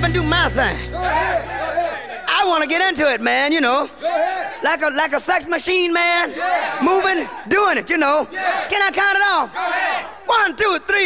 up and do my thing. I want to get into it, man, you know. Like a sex machine, man. Moving, doing it, you know. Can I count it off? 1, 2, 3.